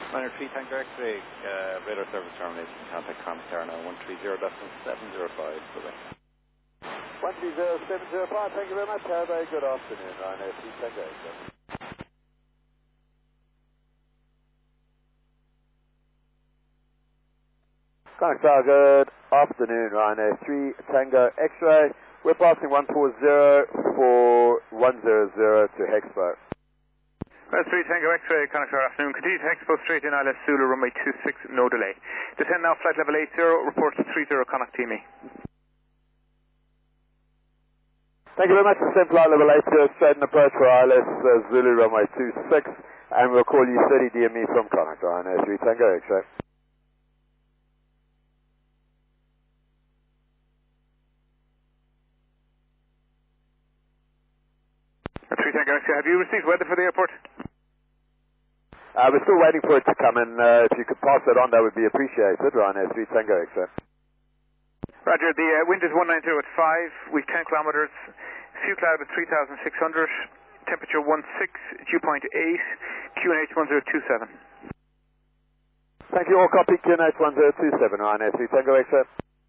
Minor 3 Tango X-ray, radar service termination, contact Comstar now, 130.705, bye-bye. 130.705, thank you very much, have a good afternoon, Ryanair 3 Tango X-ray. Comstar, good afternoon, Ryanair 3 Tango X-ray, we're passing 140 for 100 to Hexpo. That's 3 Tango X-ray, Connacht afternoon. Continue to Expo straight in ILS Zulu, runway 26, no delay. Descend now, flight level 80, report to 30, Connacht TME. Thank you very much, descend flight level 80, straight in approach for ILS Zulu, runway 26, and we'll call you 30 DME from Connacht, Ryanair 3 Tango X-ray. Have you received weather for the airport? We're still waiting for it to come in. If you could pass that on, that would be appreciated. Ryanair 3 Tango X-ray. Roger, the wind is 190 at 5, with 10 kilometers, few cloud at 3,600, temperature 16, dew point 8, QNH 1027. Thank you, all copy, QNH 1027, Ryanair 3 Tango X-ray.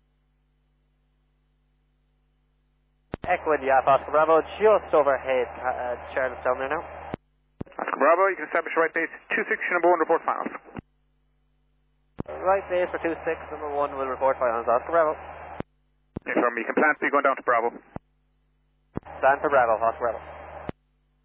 Echo India, Oscar Bravo, just overhead, Charlestown there now. Oscar Bravo, you can establish right base 26, number 1, report finals. Right base for 26, number 1 will report finals, Oscar Bravo. Inform me, you can plan to be going down to Bravo. Plan for Bravo, Oscar Bravo.